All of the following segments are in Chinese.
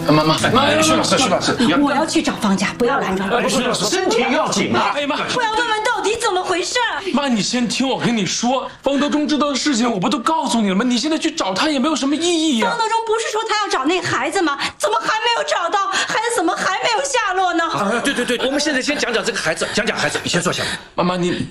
妈，徐老师， 我要去找方家，不要拦着我。 徐老师，身体要紧啊！ 哎妈， 我要问问到底怎么回事。 妈，你先听我跟你说，方德忠知道的事情我不都告诉你了吗？你现在去找他也没有什么意义呀。 方德忠不是说他要找那孩子吗？怎么还没有找到？孩子怎么还没有下落呢？ 对，我们现在先讲讲这个孩子，讲孩子，你先坐下来。 妈妈，你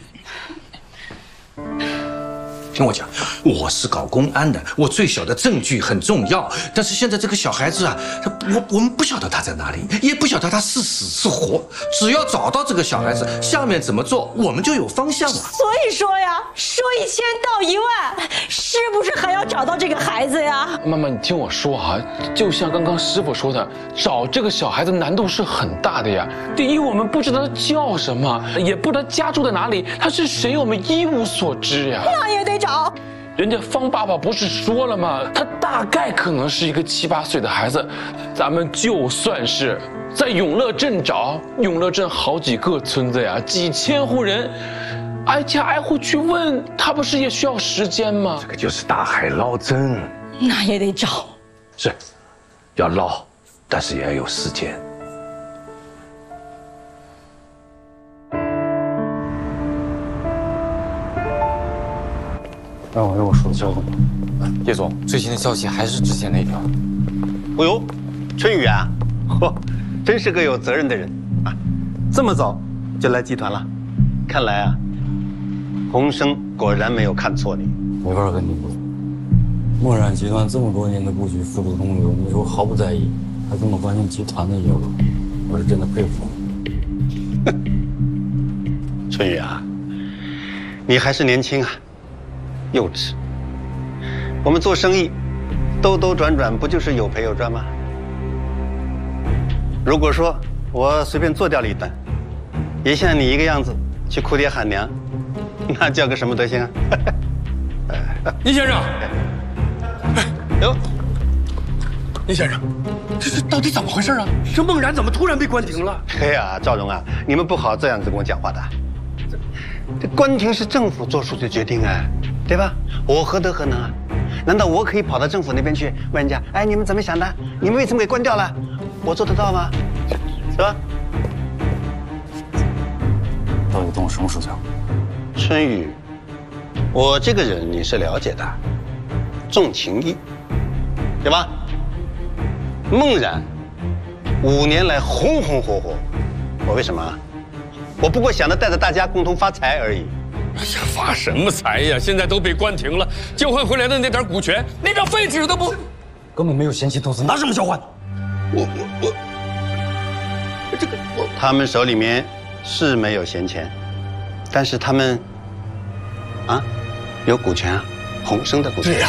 听我讲，我是搞公安的，我最小的证据很重要。但是现在这个小孩子啊，我们不晓得他在哪里，也不晓得他是死是活。只要找到这个小孩子，下面怎么做，我们就有方向了。 所以说呀，说1000道1万，是不是还要找到这个孩子呀？ 妈妈，你听我说啊，就像刚刚师傅说的，找这个小孩子难度是很大的呀。第一，我们不知道他叫什么，也不知道家住在哪里，他是谁，我们一无所知呀。 那也得找。 人家方爸爸不是说了吗？他大概可能是一个7、8岁的孩子。咱们就算是在永乐镇找，永乐镇好几个村子呀，几千户人，挨家挨户去问，他不是也需要时间吗？ 这个就是大海捞针， 那也得找。 是，要捞，但是也要有时间。 让我说消息吧。叶总，最新的消息还是之前那条。 哦呦，春雨啊，嚯，真是个有责任的人啊！这么早就来集团了，看来啊，洪生果然没有看错你。 没法跟你说，墨染集团这么多年的布局付诸东流，你说毫不在意，还这么关心集团的业务，我是真的佩服你。春雨啊，你还是年轻啊。幼稚，我们做生意，兜兜转转不就是有赔有赚吗？如果说我随便做掉了一单，也像你一个样子去哭爹喊娘，那叫个什么德行啊？ 倪先生， 哟， 倪先生，这到底怎么回事啊？这孟然怎么突然被关停了？ 嘿呀，赵荣啊，你们不好这样子跟我讲话的。这关停是政府做出的决定啊，对吧？我何德何能啊？难道我可以跑到政府那边去问人家，哎，你们怎么想的？你们为什么给关掉了？我做得到吗？是吧？ 到底动什么手脚？ 春雨，我这个人你是了解的，重情义，对吧？孟然5年来红红火火，我为什么？我不过想着带着大家共同发财而已。 哎呀，发什么财呀？现在都被关停了，交换回来的那点股权，连张废纸都不， 根本没有闲钱投资，拿什么交换？ 他们手里面是没有闲钱，但是他们啊有股权啊，洪生的股权。 对呀，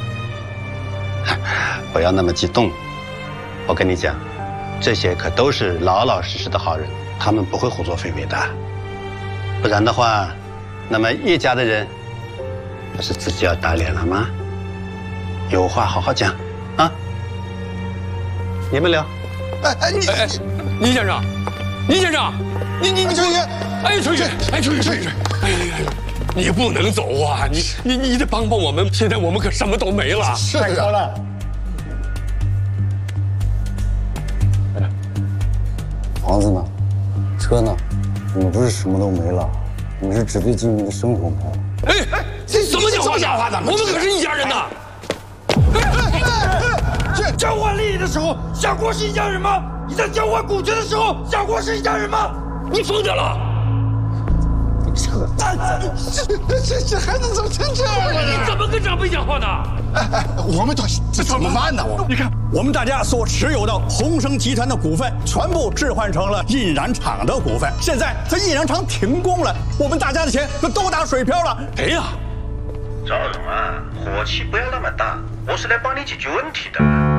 不要那么激动，我跟你讲，这些可都是老老实实的好人，他们不会胡作非为的。不然的话，那么叶家的人不是自己要打脸了吗？有话好好讲啊！你们聊。 倪先生，倪先生，你春雨， 哎，春雨，哎，春雨，哎呀，你不能走啊！你得帮帮我们，现在我们可什么都没了。 是啊。了。 房子呢？车呢？你们不是什么都没了，你们是纸醉金迷的生活没了。 哎，这怎么讲话的？我们可是一家人呐！ 这交换利益的时候想过是一家人吗？你在交换股权的时候想过是一家人吗？ 你疯掉了！ 这孩子怎么成这样了？ 你怎么跟长辈讲话呢？ 我们这怎么办呢？ 你看，我们大家所持有的鸿升集团的股份，全部置换成了印染厂的股份。现在这印染厂停工了，我们大家的钱都打水漂了。 哎呀， 赵勇啊，火气不要那么大，我是来帮你解决问题的。